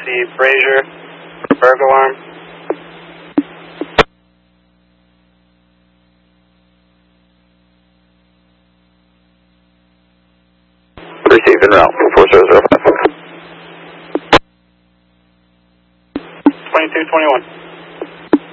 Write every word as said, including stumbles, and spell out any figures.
see Frazier, burglar alarm. Received en route, four zero zero five. twenty-two twenty-one.